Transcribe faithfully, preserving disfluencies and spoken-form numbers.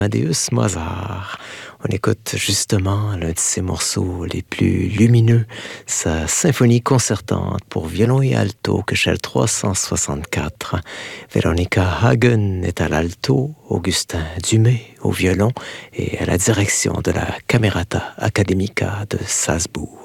Amadeus Mozart. On écoute justement l'un de ses morceaux les plus lumineux, sa symphonie concertante pour violon et alto, Köchel trois cent soixante-quatre. Veronica Hagen est à l'alto, Augustin Dumay au violon et à la direction de la Camerata Academica de Salzbourg.